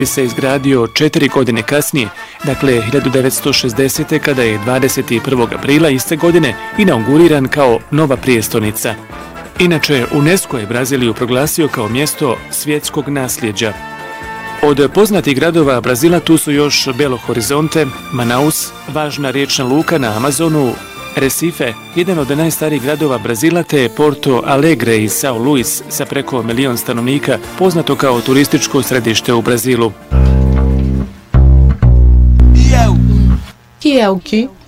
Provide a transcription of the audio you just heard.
se izgradio 4 godine kasnije, dakle 1960. kada je 21. aprila iste godine inauguriran kao nova prijestolnica. Inače, UNESCO je Braziliju proglasio kao mjesto svjetskog nasljeđa. Od poznatih gradova Brazila tu su još Belo Horizonte, Manaus, važna riječna luka na Amazonu, Recife, jedan od najstarijih gradova Brazila, te Porto Alegre i São Luís sa preko 1 milion stanovnika, poznato kao turističko središte u Brazilu. Que é o quê?